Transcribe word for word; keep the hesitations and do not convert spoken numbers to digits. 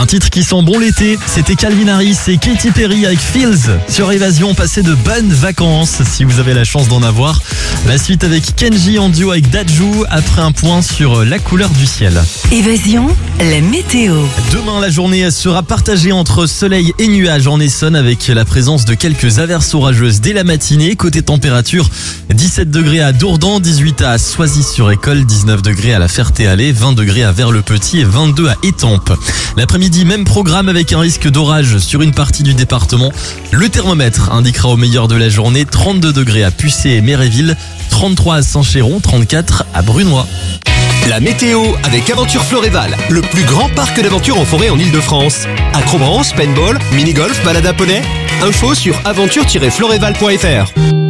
Un titre qui sent bon l'été, c'était Calvin Harris et Katy Perry avec Feels. Sur Évasion, passez de bonnes vacances si vous avez la chance d'en avoir. La suite avec Kenji en duo avec Dadju après un point sur la couleur du ciel. Évasion, la météo. Demain, la journée sera partagée entre soleil et nuages en Essonne avec la présence de quelques averses orageuses dès la matinée. Côté température, dix-sept degrés à Dourdan, dix-huit à Soisy-sur-École, dix-neuf degrés à la Ferté-Alais, vingt degrés à Vers-le-Petit et vingt-deux à Étampes. L'après-midi, même programme avec un risque d'orage sur une partie du département. Le thermomètre indiquera au meilleur de la journée trente-deux degrés à Pucé et Méréville, trente-trois à Saint-Chéron, trente-quatre à Brunois. La météo avec Aventure Floréval, le plus grand parc d'aventure en forêt en Ile-de-France. Acrobranche, paintball, mini-golf, balade à poney. Info sur aventure tiret floréval point f r.